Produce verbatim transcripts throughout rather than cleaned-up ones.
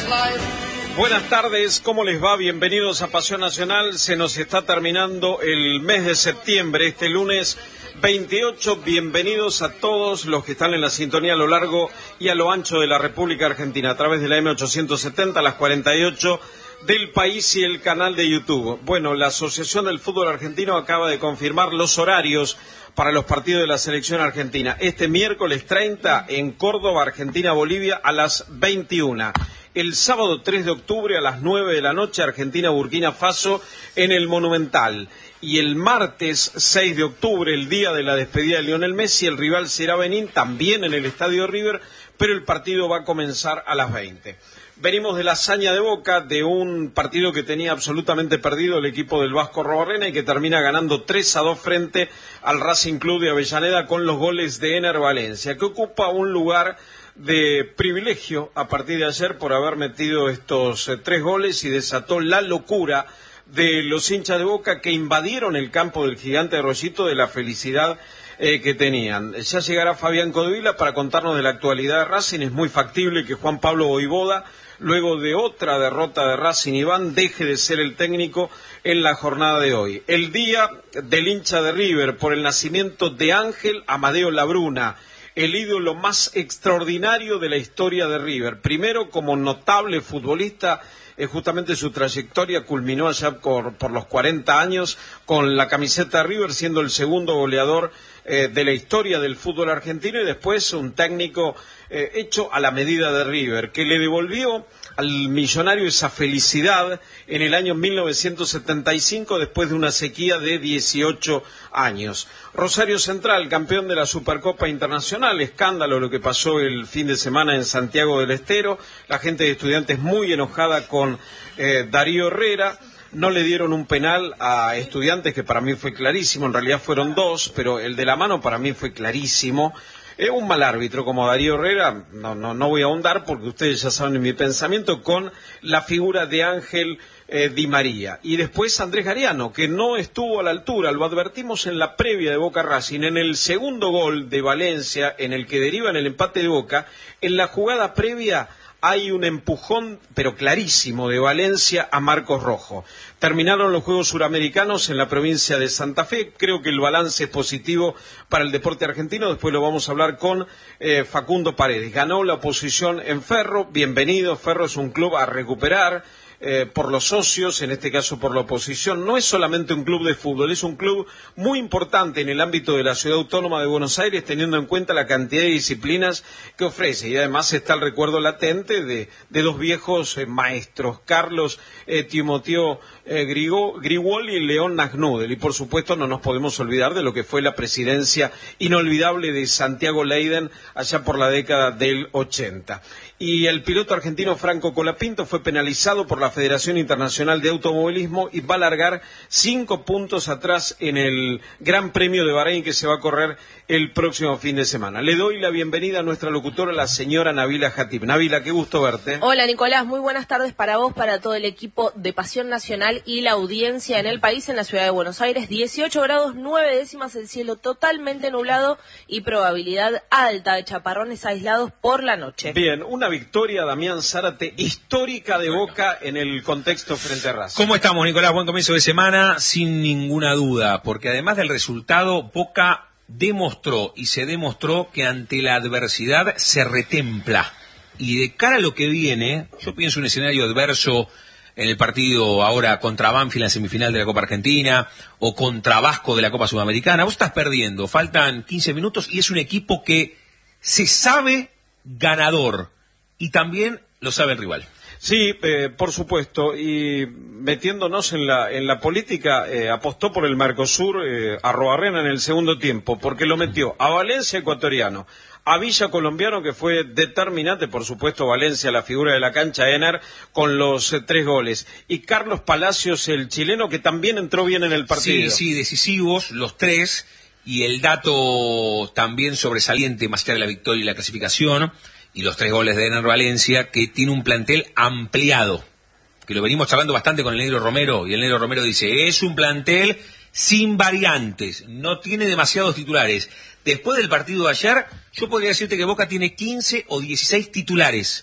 Buenas tardes, ¿cómo les va? Bienvenidos a Pasión Nacional. Se nos está terminando el mes de septiembre, este lunes veintiocho. Bienvenidos a todos los que están en la sintonía a lo largo y a lo ancho de la República Argentina, a través de la eme ochocientos setenta, las cuarenta y ocho del país y el canal de YouTube. Bueno, la Asociación del Fútbol Argentino acaba de confirmar los horarios para los partidos de la selección argentina. Este miércoles treinta en Córdoba, Argentina-Bolivia a las veintiuna. El sábado tres de octubre a las nueve de la noche, Argentina-Burkina Faso en el Monumental. Y el martes seis de octubre, el día de la despedida de Lionel Messi, el rival será Benín, también en el Estadio River, pero el partido va a comenzar a las veinte. Venimos de la hazaña de Boca, de un partido que tenía absolutamente perdido el equipo del Vasco Arruabarrena y que termina ganando tres a dos frente al Racing Club de Avellaneda con los goles de Ener Valencia, que ocupa un lugar de privilegio a partir de ayer por haber metido estos eh, tres goles y desató la locura de los hinchas de Boca que invadieron el campo del Gigante de Rollito de la felicidad eh, que tenían. Ya llegará Fabián Codevila para contarnos de la actualidad de Racing. Es muy factible que Juan Pablo Voivoda, luego de otra derrota de Racing Iván, deje de ser el técnico en la jornada de hoy. El día del hincha de River por el nacimiento de Ángel Amadeo Labruna, el ídolo más extraordinario de la historia de River. Primero como notable futbolista, eh, justamente su trayectoria culminó allá por, por los cuarenta años con la camiseta de River, siendo el segundo goleador eh, de la historia del fútbol argentino, y después un técnico eh, hecho a la medida de River, que le devolvió al millonario esa felicidad en el año mil novecientos setenta y cinco, después de una sequía de dieciocho años. Rosario Central, campeón de la Supercopa Internacional. Escándalo lo que pasó el fin de semana en Santiago del Estero. La gente de Estudiantes muy enojada con eh, Darío Herrera. No le dieron un penal a Estudiantes, que para mí fue clarísimo. En realidad fueron dos, pero el de la mano para mí fue clarísimo. Es un mal árbitro como Darío Herrera, no, no, no voy a ahondar porque ustedes ya saben mi pensamiento con la figura de Ángel eh, Di María. Y después Andrés Gariano, que no estuvo a la altura, lo advertimos en la previa de Boca Racing, en el segundo gol de Valencia, en el que deriva en el empate de Boca, en la jugada previa hay un empujón, pero clarísimo, de Valencia a Marcos Rojo. Terminaron los Juegos Suramericanos en la provincia de Santa Fe. Creo que el balance es positivo para el deporte argentino. Después lo vamos a hablar con eh, Facundo Paredes. Ganó la oposición en Ferro. Bienvenido. Ferro es un club a recuperar eh, por los socios, en este caso por la oposición. No es solamente un club de fútbol, es un club muy importante en el ámbito de la Ciudad Autónoma de Buenos Aires, teniendo en cuenta la cantidad de disciplinas que ofrece. Y además está el recuerdo latente de, de dos viejos eh, maestros, Carlos eh, Timoteo eh, Grigo, Grigol y León Nagnudel. Y por supuesto no nos podemos olvidar de lo que fue la presidencia inolvidable de Santiago Leiden allá por la década del ochenta. Y el piloto argentino Franco Colapinto fue penalizado por la Federación Internacional de Automovilismo y va a largar cinco puntos atrás en el Gran Premio de Bahrein, que se va a correr el próximo fin de semana. Le doy la bienvenida a nuestra locutora, la señora Nabila Jatib. Nabila, qué gusto verte. Hola Nicolás, muy buenas tardes para vos, para todo el equipo de Pasión Nacional y la audiencia en el país, en la ciudad de Buenos Aires. dieciocho grados, nueve décimas, el cielo totalmente nublado y probabilidad alta de chaparrones aislados por la noche. Bien, una victoria, Damián Zárate, histórica de Boca en el contexto frente a Racing. ¿Cómo estamos, Nicolás? Buen comienzo de semana, sin ninguna duda, porque además del resultado, Boca demostró y se demostró que ante la adversidad se retempla. Y de cara a lo que viene, yo pienso un escenario adverso en el partido ahora contra Banfield en la semifinal de la Copa Argentina o contra Vasco de la Copa Sudamericana. Vos estás perdiendo, faltan quince minutos y es un equipo que se sabe ganador y también lo sabe el rival. Sí, eh, por supuesto, y metiéndonos en la en la política, eh, apostó por el Mercosur eh, Arruabarrena en el segundo tiempo, porque lo metió a Valencia, ecuatoriano, a Villa, colombiano, que fue determinante, por supuesto Valencia, la figura de la cancha, Ener, con los eh, tres goles, y Carlos Palacios, el chileno, que también entró bien en el partido. Sí, sí, decisivos, los tres, y el dato también sobresaliente, más allá de la victoria y la clasificación, y los tres goles de Ener Valencia, que tiene un plantel ampliado, que lo venimos charlando bastante con el Negro Romero, y el Negro Romero dice, es un plantel sin variantes, no tiene demasiados titulares. Después del partido de ayer, yo podría decirte que Boca tiene quince o dieciséis titulares,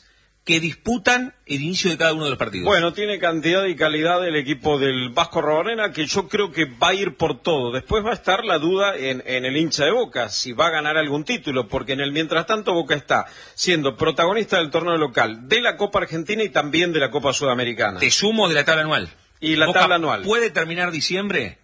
que disputan el inicio de cada uno de los partidos. Bueno, tiene cantidad y calidad el equipo del Vasco Arruabarrena, que yo creo que va a ir por todo. Después va a estar la duda en, en el hincha de Boca, si va a ganar algún título, porque en el mientras tanto Boca está siendo protagonista del torneo local, de la Copa Argentina y también de la Copa Sudamericana. Te sumo de la tabla anual. Y la Boca tabla anual. Puede terminar diciembre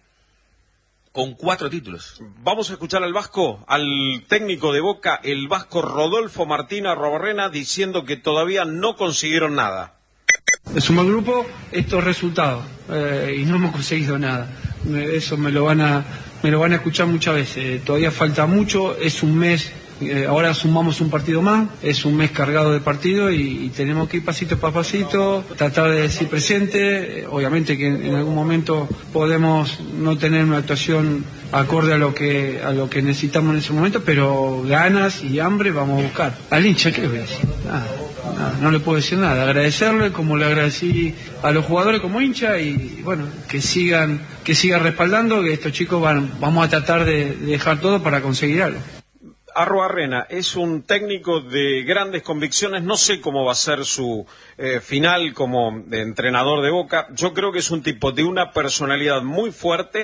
con cuatro títulos. Vamos a escuchar al Vasco, al técnico de Boca, el Vasco Rodolfo Martín Arruabarrena, diciendo que todavía no consiguieron nada. Es un mal grupo, estos resultados, eh, y no hemos conseguido nada. Eso me lo van a, me lo van a escuchar muchas veces. Todavía falta mucho, es un mes. Eh, ahora sumamos un partido más, es un mes cargado de partido y, y tenemos que ir pasito a pasito, tratar de decir presente. Eh, obviamente que en, en algún momento podemos no tener una actuación acorde a lo que a lo que necesitamos en ese momento, pero ganas y hambre vamos a buscar. Al hincha, ¿qué le voy a decir? Nada, nada, no le puedo decir nada, agradecerle como le agradecí a los jugadores como hincha y, y bueno, que sigan, que sigan respaldando, que estos chicos van, vamos a tratar de, de dejar todo para conseguir algo. Arruabarrena es un técnico de grandes convicciones, no sé cómo va a ser su eh, final como entrenador de Boca. Yo creo que es un tipo de una personalidad muy fuerte,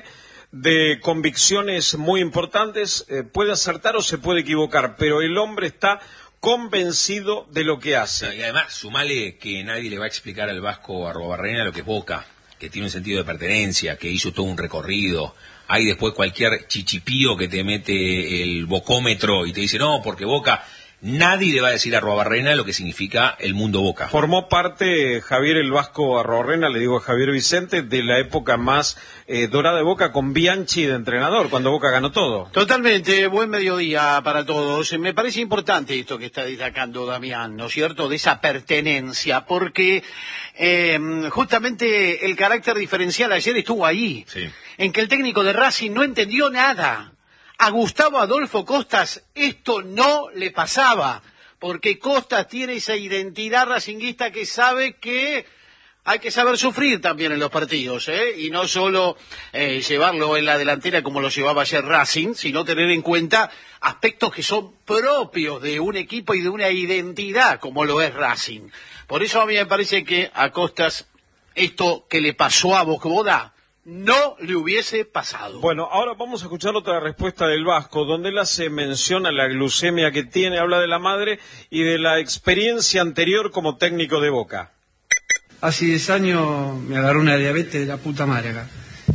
de convicciones muy importantes, eh, puede acertar o se puede equivocar, pero el hombre está convencido de lo que hace. Y además, sumale que nadie le va a explicar al Vasco Arruabarrena lo que es Boca, que tiene un sentido de pertenencia, que hizo todo un recorrido. Hay después cualquier chichipío que te mete el bocómetro y te dice, no, porque Boca, nadie le va a decir a Arruabarrena lo que significa el mundo Boca. Formó parte Javier el Vasco Arruabarrena, le digo a Javier Vicente, de la época más eh, dorada de Boca con Bianchi de entrenador, cuando Boca ganó todo. Totalmente, buen mediodía para todos. Me parece importante esto que está destacando Damián, ¿no es cierto?, de esa pertenencia, porque eh, justamente el carácter diferencial ayer estuvo ahí, sí, en que el técnico de Racing no entendió nada. A Gustavo Adolfo Costas esto no le pasaba, porque Costas tiene esa identidad racinguista que sabe que hay que saber sufrir también en los partidos, ¿eh? Y no solo eh, llevarlo en la delantera como lo llevaba ayer Racing, sino tener en cuenta aspectos que son propios de un equipo y de una identidad como lo es Racing. Por eso a mí me parece que a Costas esto que le pasó a Boca no le hubiese pasado. Bueno, ahora vamos a escuchar otra respuesta del Vasco, donde él hace mención a la glucemia que tiene, habla de la madre y de la experiencia anterior como técnico de Boca. Hace diez años me agarró una diabetes de la puta madre acá.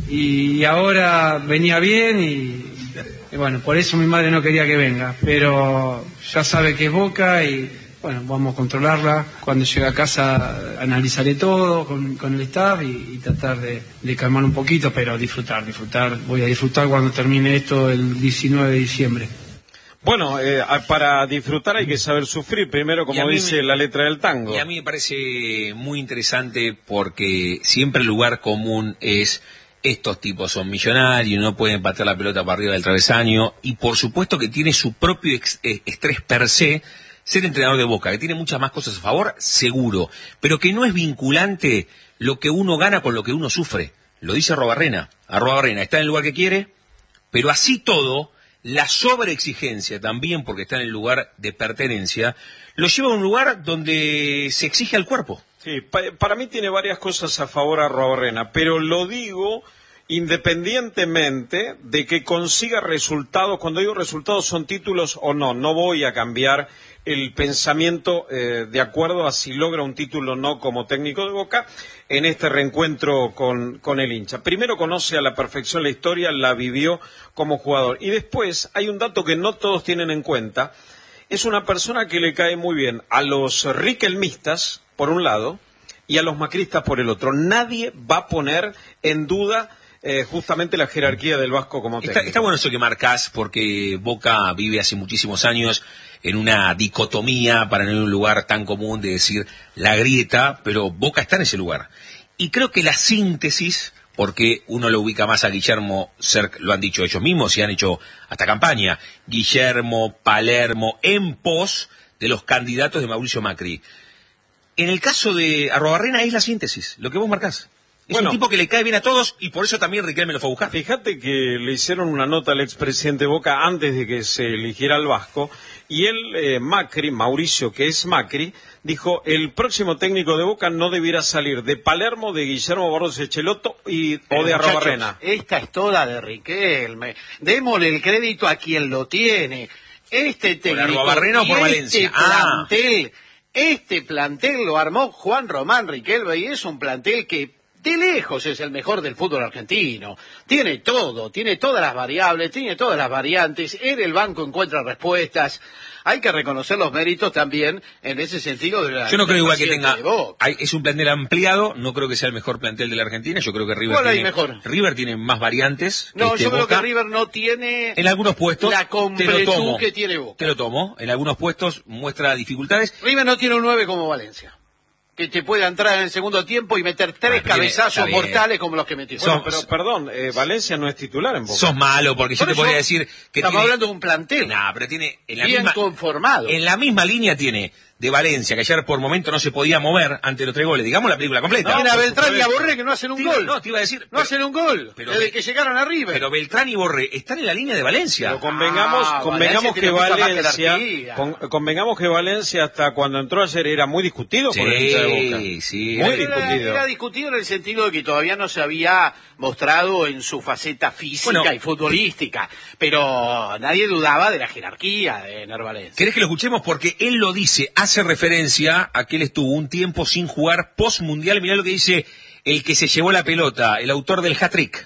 Y ahora venía bien y, y bueno, por eso mi madre no quería que venga. Pero ya sabe que es Boca y bueno, vamos a controlarla. Cuando llegue a casa analizaré todo con, con el staff y, y tratar de, de calmar un poquito, pero disfrutar, disfrutar. Voy a disfrutar cuando termine esto el diecinueve de diciembre. Bueno, eh, para disfrutar hay que saber sufrir, primero como dice me, la letra del tango. Y a mí me parece muy interesante porque siempre el lugar común es estos tipos son millonarios, no pueden patear la pelota para arriba del travesaño y por supuesto que tiene su propio ex, eh, estrés per se ser entrenador de Boca, que tiene muchas más cosas a favor, seguro, pero que no es vinculante lo que uno gana con lo que uno sufre. Lo dice Arruabarrena. Arruabarrena está en el lugar que quiere, pero así todo, la sobreexigencia también, porque está en el lugar de pertenencia, lo lleva a un lugar donde se exige al cuerpo. Sí, pa para mí tiene varias cosas a favor Arruabarrena, pero lo digo independientemente de que consiga resultados. Cuando digo resultados son títulos o no, no voy a cambiar el pensamiento eh, de acuerdo a si logra un título o no como técnico de Boca en este reencuentro con, con el hincha. Primero conoce a la perfección la historia, la vivió como jugador. Y después hay un dato que no todos tienen en cuenta. Es una persona que le cae muy bien a los riquelmistas, por un lado, y a los macristas por el otro. Nadie va a poner en duda Eh, justamente la jerarquía del Vasco como técnico. Está, está bueno eso que marcás, porque Boca vive hace muchísimos años en una dicotomía, para no ir a un lugar tan común de decir la grieta, pero Boca está en ese lugar. Y creo que la síntesis, porque uno lo ubica más a Guillermo Cerc, lo han dicho ellos mismos y han hecho hasta campaña, Guillermo, Palermo, en pos de los candidatos de Mauricio Macri. En el caso de Arruabarrena es la síntesis, lo que vos marcás. Es Bueno, un tipo que le cae bien a todos y por eso también Riquelme lo fue a buscar. Fíjate que le hicieron una nota al expresidente Boca antes de que se eligiera al Vasco, y él, eh, Macri, Mauricio, que es Macri, dijo, el próximo técnico de Boca no debiera salir de Palermo, de Guillermo Barros Echelotto y, Pero, o de muchachos, Arrobarrena. Esta es toda de Riquelme. Démosle el crédito a quien lo tiene. Este técnico Arrobarrena o por y Valencia? este Ah. plantel, este plantel lo armó Juan Román Riquelme y es un plantel que de lejos es el mejor del fútbol argentino. Tiene todo, tiene todas las variables, tiene todas las variantes. En el banco encuentra respuestas. Hay que reconocer los méritos también en ese sentido de la. Yo no creo igual que tenga. de Boca. Hay, es un plantel ampliado, no creo que sea el mejor plantel de la Argentina. Yo creo que River ¿Cuál hay tiene, mejor? River tiene más variantes. Que No, este yo creo Boca. que River no tiene En algunos puestos la te lo completud tomo, que tiene Boca. te lo tomo. En algunos puestos muestra dificultades. River no tiene un nueve como Valencia, que te pueda entrar en el segundo tiempo y meter tres Ah, tiene- cabezazos está bien. mortales como los que metió. Son- Pero, perdón, eh, Valencia no es titular en Boca. Sos malo porque yo Por te eso podría decir que estamos tiene. hablando de un plantel Nah, pero tiene en la bien misma conformado. en la misma línea tiene de Valencia, que ayer por momento no se podía mover ante los tres goles. Digamos la película completa. Tiene a por Beltrán y a supuesto. Borré que no hacen un Te- gol. No, te iba a decir. No pero- hacen un gol pero desde Be- que llegaron a River. Pero Beltrán y Borré están en la línea de Valencia. Pero convengamos, Ah, convengamos Valencia que tiene mucha más Valencia, jerarquía. con- convengamos que Valencia hasta cuando entró ayer era muy discutido por el hincha de Boca. Sí, sí. Muy Era- discutido. Era, era discutido en el sentido de que todavía no se había mostrado en su faceta física Bueno, y futbolística, pero nadie dudaba de la jerarquía de Ener Valencia. ¿Querés que lo escuchemos? Porque él lo dice, hace referencia a que él estuvo un tiempo sin jugar post-mundial. Mirá lo que dice el que se llevó la pelota, el autor del hat-trick.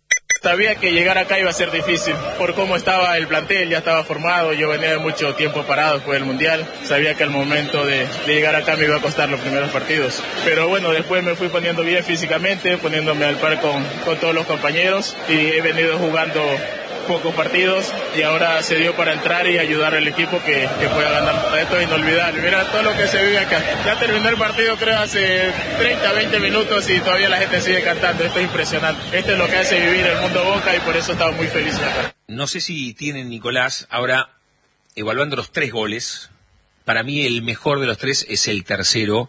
Sabía que llegar acá iba a ser difícil, por cómo estaba el plantel, ya estaba formado, yo venía de mucho tiempo parado después del Mundial, sabía que al momento de, de llegar acá me iba a costar los primeros partidos, pero bueno, después me fui poniendo bien físicamente, poniéndome al par con, con todos los compañeros y he venido jugando pocos partidos y ahora se dio para entrar y ayudar al equipo que, que pueda ganar. Esto es inolvidable, mira todo lo que se vive acá. Ya terminó el partido creo hace treinta, veinte minutos y todavía la gente sigue cantando, esto es impresionante. Esto es lo que hace vivir el mundo Boca y por eso estamos muy felices acá. No sé si tienen, Nicolás, ahora, evaluando los tres goles, para mí el mejor de los tres es el tercero,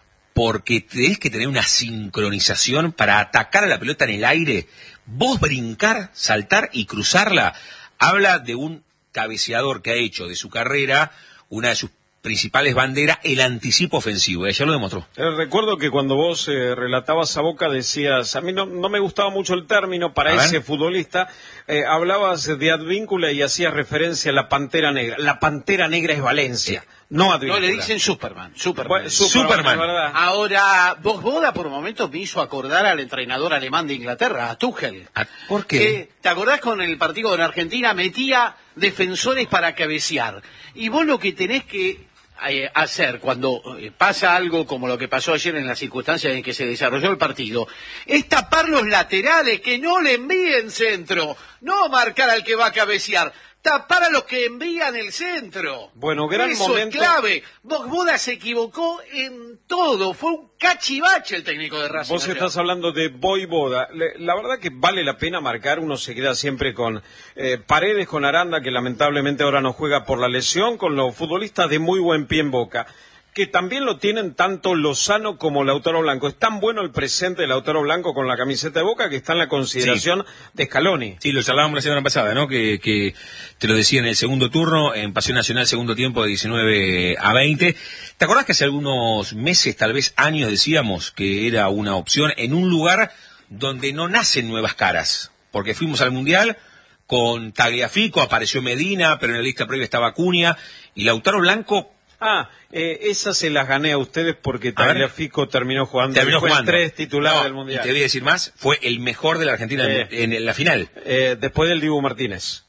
porque tenés que tener una sincronización para atacar a la pelota en el aire. Vos brincar, saltar y cruzarla, habla de un cabeceador que ha hecho de su carrera una de sus principales banderas, el anticipo ofensivo. Y ayer lo demostró. Eh, recuerdo que cuando vos eh, relatabas a Boca decías, a mí no, no me gustaba mucho el término para A ese ver. futbolista, eh, hablabas de Advíncula y hacías referencia a la Pantera Negra. La Pantera Negra es Valencia, no Advíncula. No, le dicen Superman, Superman. Bueno, Superman, Superman. es verdad. Ahora, Boda por momentos me hizo acordar al entrenador alemán de Inglaterra, a Tuchel. Ah, ¿por qué? Que, ¿te acordás con el partido en Argentina? Metía defensores para cabecear. Y vos lo que tenés que eh, hacer cuando eh, pasa algo como lo que pasó ayer en las circunstancias en que se desarrolló el partido, es tapar los laterales, que no le envíen centro, no marcar al que va a cabecear. Tapar a los que envían el centro. Bueno, gran Eso momento. es clave. Boda se equivocó en todo. Fue un cachivache el técnico de Racing. Vos ayer. estás hablando de Voivoda. Le- La verdad que vale la pena marcar. Uno se queda siempre con eh, Paredes, con Aranda, que lamentablemente ahora no juega por la lesión, con los futbolistas de muy buen pie en Boca, que también lo tienen tanto Lozano como Lautaro Blanco. Es tan bueno el presente de Lautaro Blanco con la camiseta de Boca que está en la consideración de Scaloni. Sí, lo charlábamos la semana pasada, ¿no? Que, que te lo decía en el segundo turno, en Pasión Nacional, segundo tiempo de diecinueve a veinte. ¿Te acordás que hace algunos meses, tal vez años, decíamos que era una opción en un lugar donde no nacen nuevas caras? Porque fuimos al Mundial con Tagliafico, apareció Medina, pero en la lista previa estaba Acuña, y Lautaro Blanco... Ah, eh, esas se las gané a ustedes porque A ver. Tagliafico terminó jugando. Terminó y fue jugando. tres titular No, del Mundial. Y te voy a decir más, fue el mejor de la Argentina Eh. en, en la final. Eh, después del Dibu Martínez.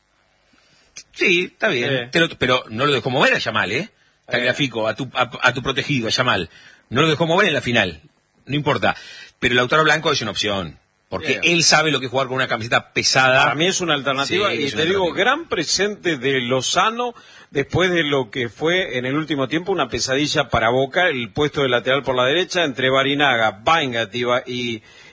Sí, está bien. Eh. Te lo- pero no lo dejó mover a Yamal, ¿eh? Tagliafico, a tu, a, a tu protegido, a Yamal. No lo dejó mover en la final. No importa. Pero Lautaro Blanco es una opción. Porque Bien. él sabe lo que es jugar con una camiseta pesada. Para mí es una alternativa Sí, y es te una digo, alternativa. gran presente de Lozano después de lo que fue en el último tiempo una pesadilla para Boca, el puesto de lateral por la derecha entre Barinaga, Baingat y, Ba- y,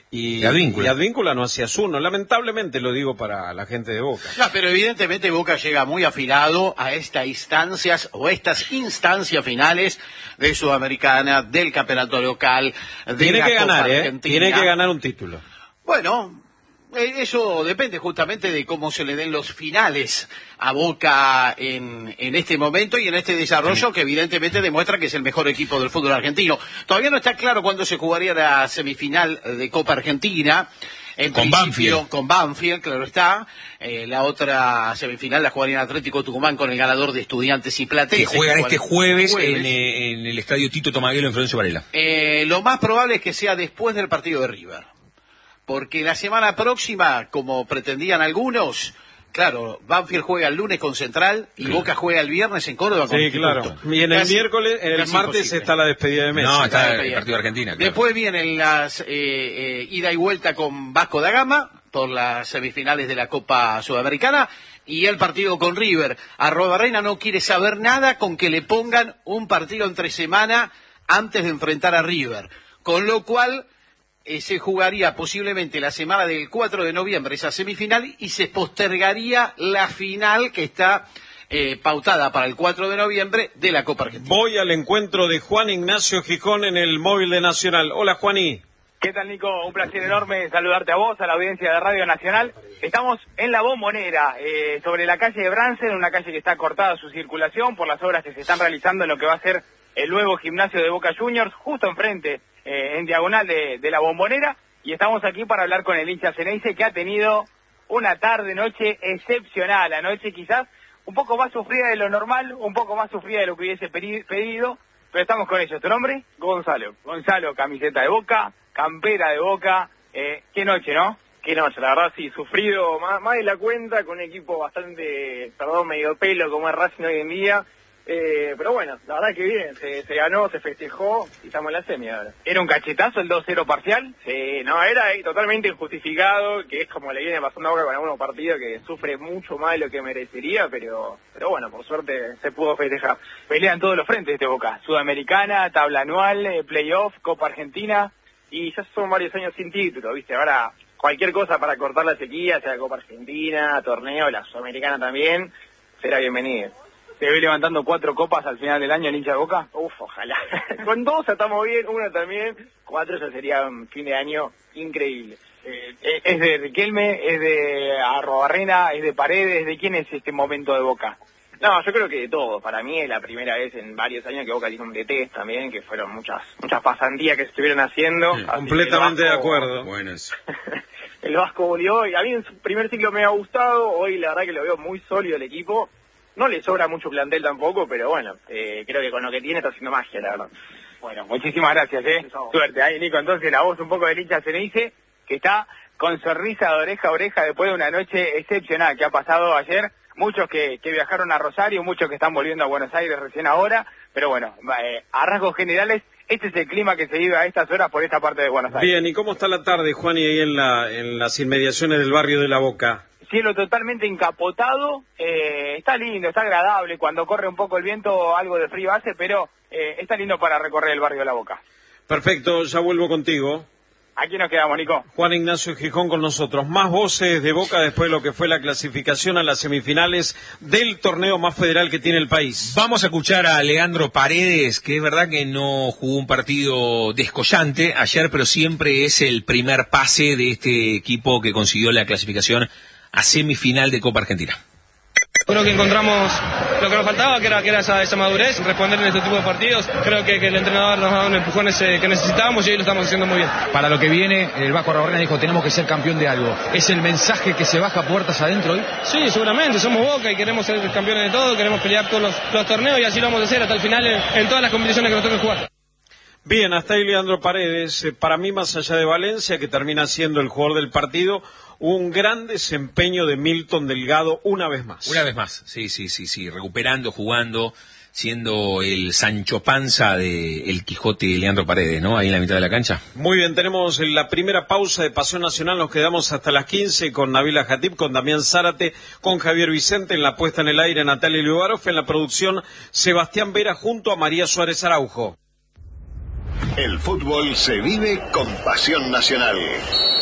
Y, y Advíncula. y Advíncula no hacías uno, lamentablemente lo digo para la gente de Boca. No, pero evidentemente Boca llega muy afilado a estas instancias o estas instancias finales de Sudamericana, del campeonato local, de Tiene la que Copa ganar, ¿eh? Argentina. Tiene que ganar un título. Bueno, eh, eso depende justamente de cómo se le den los finales a Boca en, en este momento y en este desarrollo que evidentemente demuestra que es el mejor equipo del fútbol argentino. Todavía no está claro cuándo se jugaría la semifinal de Copa Argentina. En con Banfield. Con Banfield, claro está. Eh, la otra semifinal la jugaría en Atlético Tucumán con el ganador de Estudiantes y Platense. Que juegan este jueves, jueves. En, eh, en el estadio Tito Tomaguelo en Florencio Varela. Eh, lo más probable es que sea después del partido de River. Porque la semana próxima, como pretendían algunos, claro, Banfield juega el lunes con Central y Boca juega el viernes en Córdoba con Sí, Instituto. claro. Y en el Casi- miércoles, en el casi martes imposible. está la despedida de Messi. No, está el Bien. partido de Argentina. Claro. Después vienen las eh, eh, ida y vuelta con Vasco da Gama por las semifinales de la Copa Sudamericana y el partido con River. Arrobarrena no quiere saber nada con que le pongan un partido entre semana antes de enfrentar a River. Con lo cual eh, se jugaría posiblemente la semana del cuatro de noviembre esa semifinal y se postergaría la final que está eh, pautada para el cuatro de noviembre de la Copa Argentina. Voy al encuentro de Juan Ignacio Gijón en el móvil de Nacional. Hola, Juaní. ¿Qué tal, Nico? Un placer enorme saludarte a vos, a la audiencia de Radio Nacional. Estamos en La Bombonera, eh, sobre la calle de Bransen, una calle que está cortada su circulación por las obras que se están realizando en lo que va a ser el nuevo gimnasio de Boca Juniors, justo enfrente, eh, en diagonal de, de La Bombonera. Y estamos aquí para hablar con el hincha Ceneice, que ha tenido una tarde-noche excepcional. Anoche quizás un poco más sufrida de lo normal, un poco más sufrida de lo que hubiese pedi- pedido, pero estamos con ellos. ¿Tu nombre? Gonzalo. Gonzalo, camiseta de Boca, campera de Boca. Eh, qué noche, ¿no? Qué noche, la verdad sí, sufrido más, más de la cuenta, con un equipo bastante, perdón, medio pelo como es Racing hoy en día. Eh, pero bueno, la verdad que bien, se, se ganó, se festejó y estamos en la semi ahora. ¿Era un cachetazo el dos cero parcial? Sí, no, era ahí totalmente injustificado, que es como le viene pasando a Boca con algunos partidos que sufre mucho más de lo que merecería, pero pero bueno, por suerte se pudo festejar. Pelean todos los frentes este Boca, Sudamericana, tabla anual, eh, playoff, Copa Argentina, y ya son varios años sin título, ¿viste? Ahora cualquier cosa para cortar la sequía, sea Copa Argentina, torneo, la Sudamericana también, será bienvenido. ¿Se ve levantando cuatro copas al final del año el hincha de Boca? Uf, ojalá. Con dos estamos bien, una también. Cuatro ya sería un fin de año increíble. Eh, ¿Es de Riquelme, es de Arrobarrena, es de Paredes? ¿De quién es este momento de Boca? No, yo creo que de todo. Para mí es la primera vez en varios años que Boca tiene un D T también, que fueron muchas muchas pasantías que se estuvieron haciendo. Sí, Así completamente que el de Vasco- acuerdo. Bueno, es- El Vasco volvió y a mí en su primer ciclo me ha gustado. Hoy la verdad que lo veo muy sólido el equipo. No le sobra mucho plantel tampoco, pero bueno, eh, creo que con lo que tiene está haciendo magia, la verdad. Bueno, muchísimas gracias, ¿eh? Suerte. Ahí, Nico, entonces la voz un poco del hincha Ceneice, que está con sonrisa de oreja a oreja después de una noche excepcional que ha pasado ayer. Muchos que, que viajaron a Rosario, muchos que están volviendo a Buenos Aires recién ahora, pero bueno, eh, a rasgos generales, este es el clima que se vive a estas horas por esta parte de Buenos Aires. Bien, ¿y cómo está la tarde, Juaní, ahí en, la, en las inmediaciones del barrio de La Boca? Cielo totalmente encapotado, eh, está lindo, está agradable, cuando corre un poco el viento algo de frío hace, pero eh, está lindo para recorrer el barrio de La Boca. Perfecto, ya vuelvo contigo. Aquí nos quedamos, Nico. Juan Ignacio Gijón con nosotros. Más voces de Boca después de lo que fue la clasificación a las semifinales del torneo más federal que tiene el país. Vamos a escuchar a Leandro Paredes, que es verdad que no jugó un partido descollante ayer, pero siempre es el primer pase de este equipo que consiguió la clasificación a semifinal de Copa Argentina. Creo que encontramos lo que nos faltaba, que era, que era esa, esa madurez, responder en este tipo de partidos. Creo que, que el entrenador nos ha dado un empujón ese que necesitábamos y hoy lo estamos haciendo muy bien. Para lo que viene, el Vasco Arrobarrena dijo, tenemos que ser campeón de algo. ¿Es el mensaje que se baja puertas adentro hoy? Sí, seguramente, somos Boca y queremos ser campeones de todo, queremos pelear todos los, los torneos y así lo vamos a hacer hasta el final en, en todas las competiciones que nos toquen jugar. Bien, hasta ahí Leandro Paredes. Eh, Para mí, más allá de Valencia, que termina siendo el jugador del partido, un gran desempeño de Milton Delgado una vez más. Una vez más, sí, sí, sí, sí, recuperando, jugando, siendo el Sancho Panza de el Quijote Leandro Paredes, ¿no? Ahí en la mitad de la cancha. Muy bien, tenemos la primera pausa de Pasión Nacional, nos quedamos hasta las quince con Nabila Jatib, con Damián Zárate, con Javier Vicente, en la puesta en el aire Natalia Liubarov, en la producción Sebastián Vera junto a María Suárez Araujo. El fútbol se vive con Pasión Nacional.